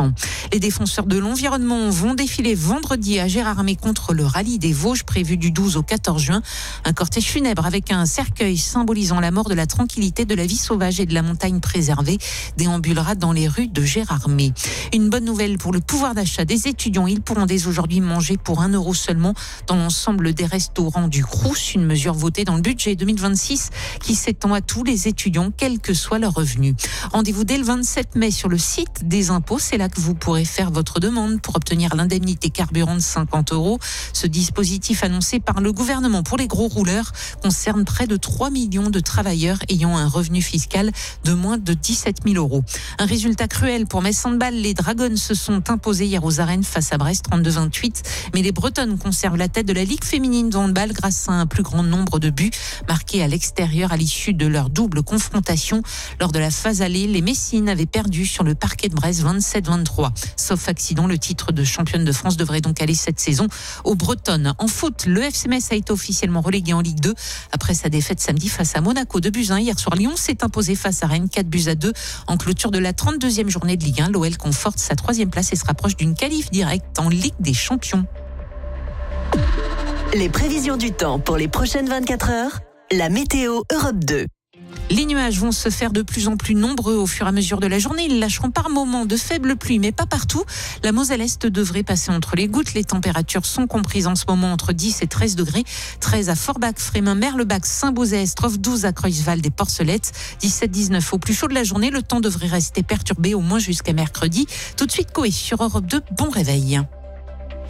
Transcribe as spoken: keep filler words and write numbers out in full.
cents. Les défenseurs de l'environnement vont défiler vendredi à Gérardmer contre le rallye des Vosges prévu du douze au quatorze juin. Un cortège funèbre avec un cercueil symbolisant la mort de la tranquillité, de la vie sauvage et de la montagne préservée déambulera dans les rues de Gérardmer. Une bonne nouvelle pour le pouvoir d'achat des étudiants. Ils pourront dès aujourd'hui manger pour un euro seulement dans l'ensemble des restaurants du Crous. Une mesure votée dans le budget deux mille vingt-six qui s'étend à tous les étudiants, quel que soit leur revenu. Rendez-vous dès le vingt-sept mai sur le site des impôts. C'est là que vous pourrez faire votre demande pour obtenir l'indemnité carburant de cinquante euros. Ce dispositif annoncé par le gouvernement pour les gros rouleurs concerne près de trois millions de travailleurs ayant un revenu fiscal de moins de dix-sept mille euros. Un résultat cruel pour Metz Handball. Les Dragons se sont imposés hier aux arènes face à Brest trente-deux vingt-huit. Mais les Bretonnes conservent la tête de la Ligue féminine de handball grâce à un plus grand nombre de buts marqués à l'extérieur à l'issue de leur double confrontation. Lors de la phase aller, les Messines avaient perdu sur le parquet de Brest vingt-sept vingt-trois. Sauf accident, le titre de championne de France devrait donc aller cette saison aux Bretonnes. En foot, le F C Metz a été officiellement relégué en Ligue deux après sa défaite samedi face à Monaco de buts à un. Hier soir, Lyon s'est imposé face à Rennes quatre buts à deux en clôture de la trente-deuxième journée de Ligue un. L'O L conforte sa troisième place et se rapproche d'une qualif directe en Ligue des Champions. Les prévisions du temps pour les prochaines vingt-quatre heures, la météo Europe deux. Les nuages vont se faire de plus en plus nombreux au fur et à mesure de la journée. Ils lâcheront par moments de faibles pluies, mais pas partout. La Moselle Est devrait passer entre les gouttes. Les températures sont comprises en ce moment entre dix et treize degrés. treize à Forbach, Frémin, Merlebach, Saint-Beauzet, Estroff, douze à Creuswald et Porcelette. dix-sept dix-neuf au plus chaud de la journée. Le temps devrait rester perturbé au moins jusqu'à mercredi. Tout de suite, Coé sur Europe deux. Bon réveil.